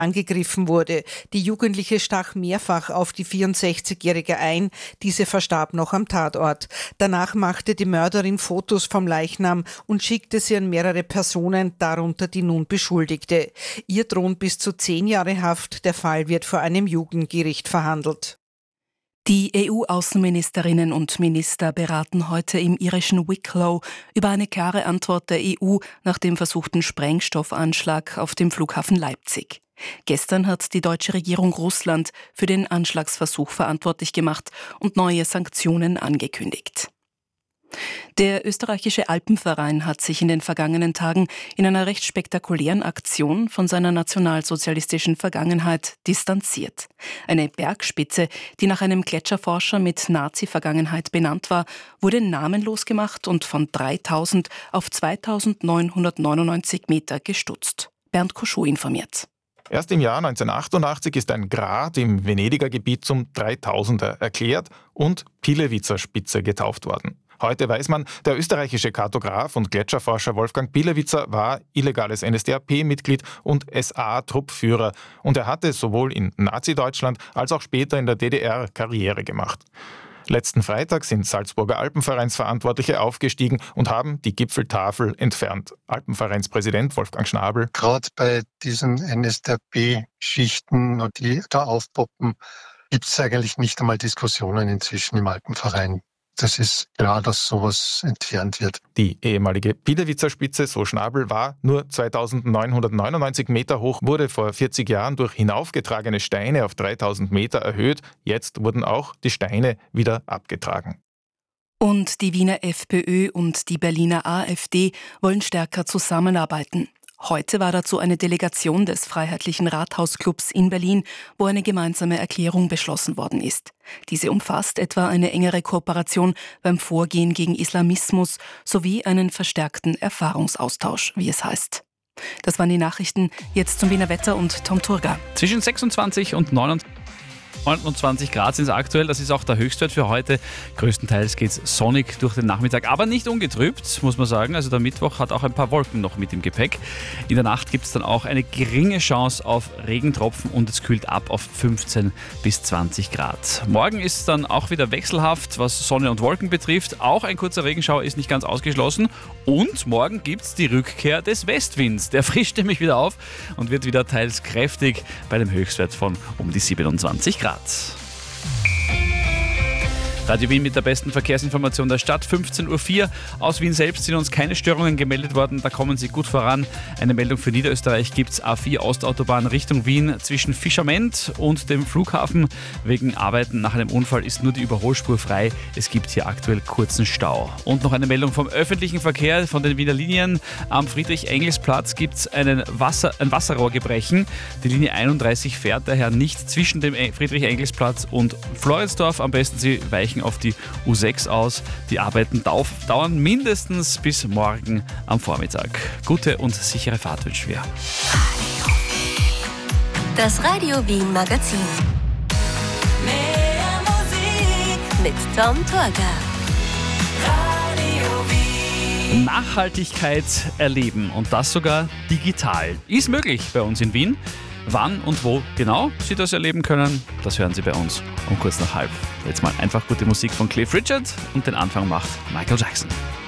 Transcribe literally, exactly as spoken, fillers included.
angegriffen wurde. Die Jugendliche stach mehrfach auf die vierundsechzigjährige ein. Diese verstarb noch am Tatort. Danach machte die Mörderin Fotos vom Leichnam und schickte sie an mehrere Personen, darunter die nun Beschuldigte. Ihr drohen bis zu zehn Jahre Haft. Der Fall wird vor einem Jugendgericht verhandelt. Die E U-Außenministerinnen und Minister beraten heute im irischen Wicklow über eine klare Antwort der E U nach dem versuchten Sprengstoffanschlag auf dem Flughafen Leipzig. Gestern hat die deutsche Regierung Russland für den Anschlagsversuch verantwortlich gemacht und neue Sanktionen angekündigt. Der österreichische Alpenverein hat sich in den vergangenen Tagen in einer recht spektakulären Aktion von seiner nationalsozialistischen Vergangenheit distanziert. Eine Bergspitze, die nach einem Gletscherforscher mit Nazi-Vergangenheit benannt war, wurde namenlos gemacht und von dreitausend auf zweitausendneunhundertneunundneunzig Meter gestutzt. Bernd Koschow informiert. Erst im Jahr neunzehnhundertachtundachtzig ist ein Grat im Venediger Gebiet zum dreitausender erklärt und Pihlewitzer Spitze getauft worden. Heute weiß man, der österreichische Kartograf und Gletscherforscher Wolfgang Pihlewitzer war illegales N S D A P-Mitglied und S A-Truppführer und er hatte sowohl in Nazi-Deutschland als auch später in der D D R Karriere gemacht. Letzten Freitag sind Salzburger Alpenvereinsverantwortliche aufgestiegen und haben die Gipfeltafel entfernt. Alpenvereinspräsident Wolfgang Schnabel. Gerade bei diesen N S D A P-Schichten, die da aufpoppen, gibt es eigentlich nicht einmal Diskussionen inzwischen im Alpenverein. Das ist klar, dass sowas entfernt wird. Die ehemalige Pihlewitzer Spitze, so Schnabel, war nur zweitausendneunhundertneunundneunzig Meter hoch, wurde vor vierzig Jahren durch hinaufgetragene Steine auf dreitausend Meter erhöht. Jetzt wurden auch die Steine wieder abgetragen. Und die Wiener FPÖ und die Berliner AfD wollen stärker zusammenarbeiten. Heute war dazu eine Delegation des Freiheitlichen Rathausclubs in Berlin, wo eine gemeinsame Erklärung beschlossen worden ist. Diese umfasst etwa eine engere Kooperation beim Vorgehen gegen Islamismus sowie einen verstärkten Erfahrungsaustausch, wie es heißt. Das waren die Nachrichten. Jetzt zum Wiener Wetter und Tom Turga. Zwischen sechsundzwanzig und neunundzwanzig Grad sind es aktuell. Das ist auch der Höchstwert für heute. Größtenteils geht es sonnig durch den Nachmittag, aber nicht ungetrübt, muss man sagen. Also der Mittwoch hat auch ein paar Wolken noch mit im Gepäck. In der Nacht gibt es dann auch eine geringe Chance auf Regentropfen und es kühlt ab auf fünfzehn bis zwanzig Grad. Morgen ist es dann auch wieder wechselhaft, was Sonne und Wolken betrifft. Auch ein kurzer Regenschauer ist nicht ganz ausgeschlossen. Und morgen gibt es die Rückkehr des Westwinds. Der frischt nämlich wieder auf und wird wieder teils kräftig bei einem Höchstwert von um die siebenundzwanzig Grad. Radio Wien mit der besten Verkehrsinformation der Stadt, fünfzehn Uhr vier. Aus Wien selbst sind uns keine Störungen gemeldet worden, da kommen Sie gut voran. Eine Meldung für Niederösterreich gibt es: A vier Ostautobahn Richtung Wien zwischen Fischerment und dem Flughafen. Wegen Arbeiten nach einem Unfall ist nur die Überholspur frei. Es gibt hier aktuell kurzen Stau. Und noch eine Meldung vom öffentlichen Verkehr von den Wiener Linien. Am Friedrich-Engels-Platz gibt es einen Wasser, ein Wasserrohrgebrechen. Die Linie einunddreißig fährt daher nicht zwischen dem Friedrich-Engels-Platz und Floridsdorf. Am besten Sie weichen auf die U sechs aus. Die Arbeiten dauern mindestens bis morgen am Vormittag. Gute und sichere Fahrt wünschen wir. Das Radio Wien Magazin. Mehr Musik mit Tom Turga. Radio Wien. Nachhaltigkeit erleben und das sogar digital. Ist möglich bei uns in Wien. Wann und wo genau Sie das erleben können, das hören Sie bei uns um kurz nach halb. Jetzt mal einfach gute Musik von Cliff Richard und den Anfang macht Michael Jackson.